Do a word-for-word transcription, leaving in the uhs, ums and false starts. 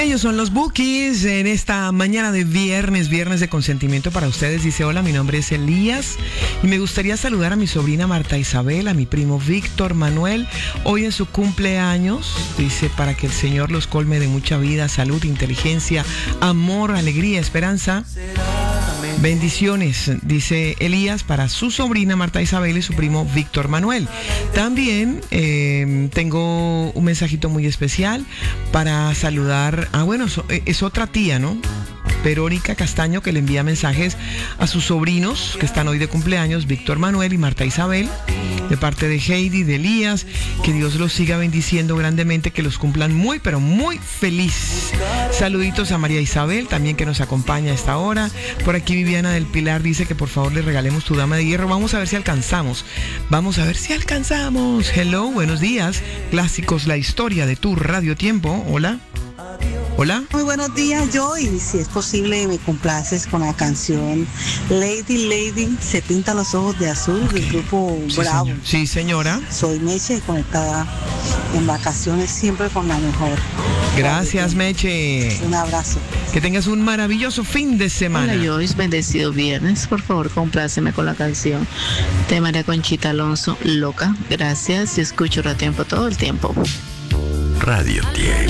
Ellos son los Bukis en esta mañana de viernes, viernes de consentimiento para ustedes. Dice, hola, mi nombre es Elías y me gustaría saludar a mi sobrina Marta Isabel, a mi primo Víctor Manuel. Hoy es su cumpleaños. Dice, para que el Señor los colme de mucha vida, salud, inteligencia, amor, alegría, esperanza. Bendiciones, dice Elías, para su sobrina Marta Isabel y su primo Víctor Manuel. También eh, tengo un mensajito muy especial para saludar, ah bueno, es otra tía, ¿no? Verónica Castaño, que le envía mensajes a sus sobrinos que están hoy de cumpleaños, Víctor Manuel y Marta Isabel, de parte de Heidi, de Elías. Que Dios los siga bendiciendo grandemente, que los cumplan muy, pero muy feliz. Saluditos a María Isabel, también, que nos acompaña a esta hora. Por aquí Viviana del Pilar dice que por favor le regalemos tu dama de hierro. Vamos a ver si alcanzamos. Vamos a ver si alcanzamos. Hello, buenos días. Clásicos, la historia de tu Radio Tiempo. Hola. Hola. Muy buenos días, Joy. Si es posible, me complaces con la canción Lady Lady, se pintan los ojos de azul, okay, del grupo sí, Bravo. Señor. Sí, señora. Soy Meche, conectada en vacaciones siempre con la mejor. Gracias, Meche. Un abrazo. Que tengas un maravilloso fin de semana. Hola, Joyce, bendecido viernes. Por favor, compláceme con la canción de María Conchita Alonso, Loca. Gracias, yo escucho Radio Tiempo todo el tiempo. Radio Tiempo.